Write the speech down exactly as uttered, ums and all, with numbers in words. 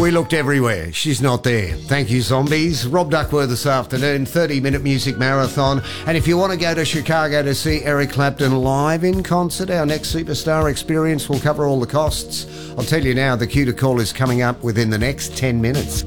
We looked everywhere. She's not there. Thank you, Zombies. Rob Duckworth this afternoon, thirty-minute music marathon. And if you want to go to Chicago to see Eric Clapton live in concert, our next superstar experience will cover all the costs. I'll tell you now, the cue to call is coming up within the next ten minutes.